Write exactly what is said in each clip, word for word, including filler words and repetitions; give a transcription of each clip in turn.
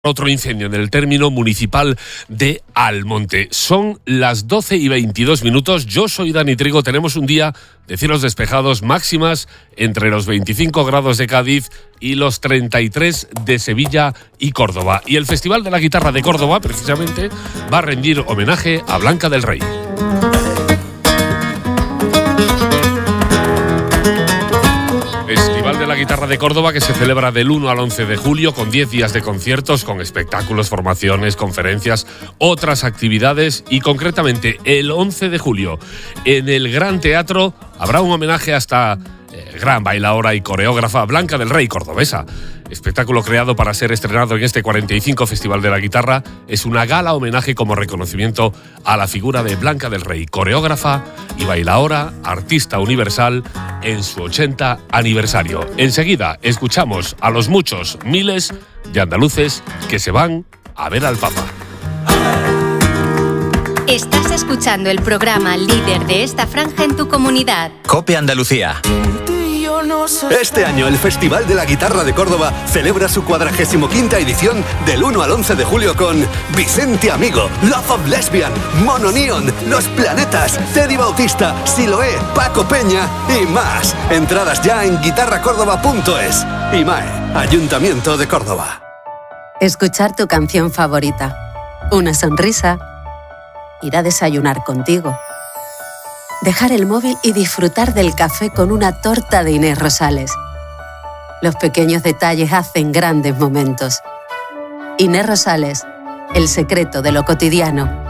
Otro incendio en el término municipal de Almonte. Son las doce y veintidós minutos. Yo soy Dani Trigo. Tenemos un día de cielos despejados, máximas entre los veinticinco grados de Cádiz y los treinta y tres de Sevilla y Córdoba. Y el Festival de la Guitarra de Córdoba, precisamente, va a rendir homenaje a Blanca del Rey. Festival de la Guitarra de Córdoba, que se celebra del uno al once de julio con diez días de conciertos, con espectáculos, formaciones, conferencias, otras actividades, y concretamente el once de julio en el Gran Teatro habrá un homenaje a esta eh, gran bailaora y coreógrafa Blanca del Rey, cordobesa. Espectáculo creado para ser estrenado en este cuarenta y cinco Festival de la Guitarra. Es una gala homenaje como reconocimiento a la figura de Blanca del Rey, coreógrafa y bailaora, artista universal en su ochenta aniversario. Enseguida escuchamos a los muchos, miles de andaluces que se van a ver al Papa. Estás escuchando el programa líder de esta franja en tu comunidad. COPE Andalucía. Este año el Festival de la Guitarra de Córdoba celebra su cuadragésimo quinta edición del uno al once de julio con Vicente Amigo, Love of Lesbian, Mono Neon, Los Planetas, Teddy Bautista, Siloé, Paco Peña y más. Entradas ya en guitarra córdoba punto es. IMAE, Ayuntamiento de Córdoba. Escuchar tu canción favorita, una sonrisa, ir a desayunar contigo, dejar el móvil y disfrutar del café con una torta de Inés Rosales. Los pequeños detalles hacen grandes momentos. Inés Rosales, el secreto de lo cotidiano.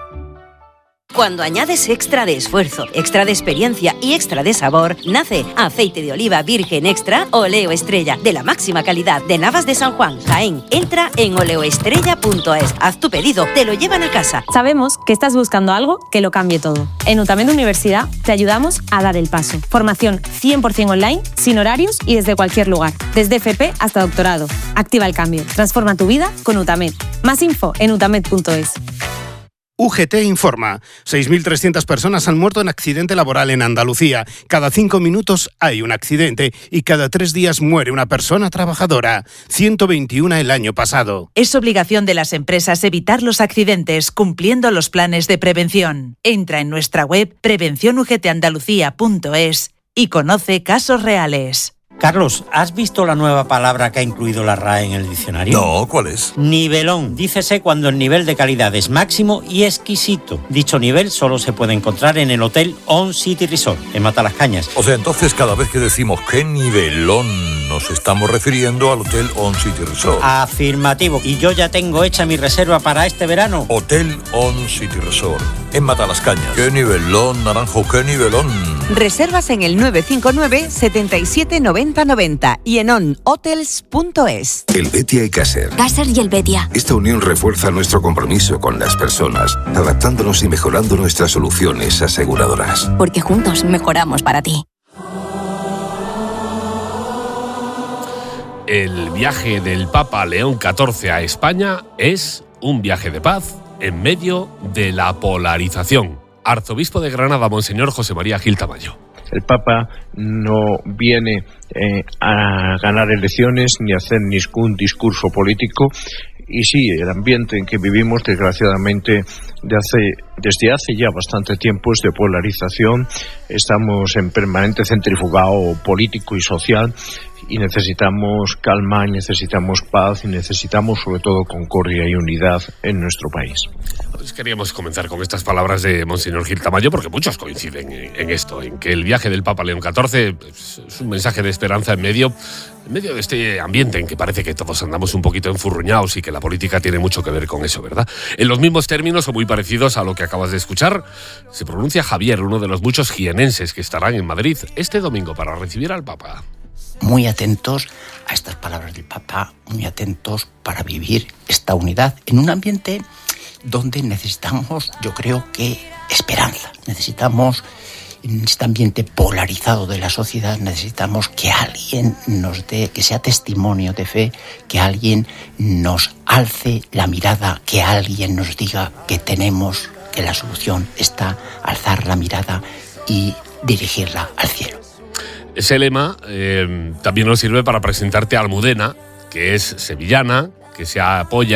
Cuando añades extra de esfuerzo, extra de experiencia y extra de sabor, nace aceite de oliva virgen extra Oleo Estrella, de la máxima calidad de Navas de San Juan, Jaén. Entra en oleoestrella punto es, haz tu pedido, te lo llevan a casa. Sabemos que estás buscando algo que lo cambie todo. En UTAMED Universidad te ayudamos a dar el paso. Formación cien por ciento online, sin horarios y desde cualquier lugar, desde F P hasta doctorado. Activa el cambio, transforma tu vida con UTAMED. Más info en utamed punto es. U G T informa. seis mil trescientas personas han muerto en accidente laboral en Andalucía. Cada cinco minutos hay un accidente y cada tres días muere una persona trabajadora. ciento veintiuno el año pasado. Es obligación de las empresas evitar los accidentes cumpliendo los planes de prevención. Entra en nuestra web prevención u g t andalucía punto es y conoce casos reales. Carlos, ¿has visto la nueva palabra que ha incluido la R A E en el diccionario? No, ¿cuál es? Nivelón. Dícese cuando el nivel de calidad es máximo y exquisito. Dicho nivel solo se puede encontrar en el Hotel On City Resort, en Matalascañas. O sea, entonces cada vez que decimos qué nivelón, nos estamos refiriendo al Hotel On City Resort. Afirmativo. Y yo ya tengo hecha mi reserva para este verano. Hotel On City Resort, en Matalascañas. Qué nivelón, Naranjo, qué nivelón. Reservas en el nueve cinco nueve, setenta y siete, noventa noventa y en on hotels punto es. El Betia y Caser. Caser y el Betia. Esta unión refuerza nuestro compromiso con las personas, adaptándonos y mejorando nuestras soluciones aseguradoras. Porque juntos mejoramos para ti. El viaje del Papa León catorce a España es un viaje de paz en medio de la polarización. Arzobispo de Granada, Monseñor José María Gil Tamayo. El Papa no viene eh, a ganar elecciones ni a hacer ningún discurso político, y sí, el ambiente en que vivimos, desgraciadamente, de hace, desde hace ya bastante tiempo es de polarización. Estamos en permanente centrifugado político y social, y necesitamos calma, y necesitamos paz, y necesitamos sobre todo concordia y unidad en nuestro país. Pues queríamos comenzar con estas palabras de Monseñor Gil Tamayo, porque muchos coinciden en, en esto, en que el viaje del Papa León catorce pues, es un mensaje de esperanza en medio, en medio de este ambiente en que parece que todos andamos un poquito enfurruñados y que la política tiene mucho que ver con eso, ¿verdad? En los mismos términos o muy parecidos a lo que acabas de escuchar, se pronuncia Javier, uno de los muchos jienenses que estarán en Madrid este domingo para recibir al Papa. Muy atentos a estas palabras del Papa, muy atentos para vivir esta unidad en un ambiente donde necesitamos, yo creo que, esperanza. Necesitamos, en este ambiente polarizado de la sociedad, necesitamos que alguien nos dé, que sea testimonio de fe, que alguien nos alce la mirada, que alguien nos diga que tenemos, que la solución está alzar la mirada y dirigirla al cielo. Ese lema eh, también nos sirve para presentarte a Almudena, que es sevillana, que se apoya